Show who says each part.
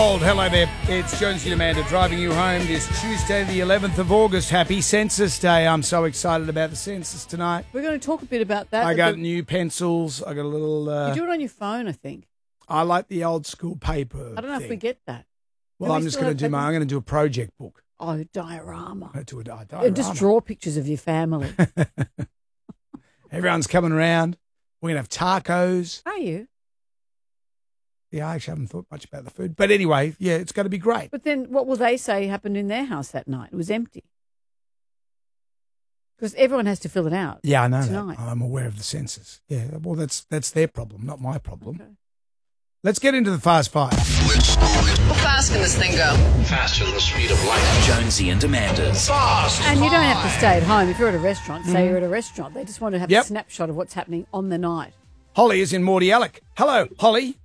Speaker 1: Hello there, it's Jonesy and Amanda driving you home this Tuesday, the 11th of August. Happy Census Day. I'm so excited about the census tonight.
Speaker 2: We're going to talk a bit about that.
Speaker 1: I got new pencils. I got a little...
Speaker 2: you do it on your phone, I think.
Speaker 1: I like the old school paper
Speaker 2: I don't know if we get that.
Speaker 1: Well, I'm going to do a project book.
Speaker 2: Oh, diorama.
Speaker 1: I do a diorama.
Speaker 2: And just draw pictures of your family.
Speaker 1: Everyone's coming around. We're going to have tacos.
Speaker 2: Are you?
Speaker 1: Yeah, I actually haven't thought much about the food. But anyway, yeah, it's going to be great.
Speaker 2: But then what will they say happened in their house that night? It was empty. Because everyone has to fill it out.
Speaker 1: Yeah, I know
Speaker 2: tonight.
Speaker 1: that. I'm aware of the census. Yeah, well, that's their problem, not my problem.
Speaker 2: Okay.
Speaker 1: Let's get into the Fast Five.
Speaker 3: How fast can this thing go?
Speaker 4: Faster than the speed of light. Jonesy and Amanda's Fast
Speaker 2: And you don't have to stay at home. If you're at a restaurant, say you're at a restaurant, they just want to have a snapshot of what's happening on the night.
Speaker 1: Holly is in Mordialloc. Hello, Holly.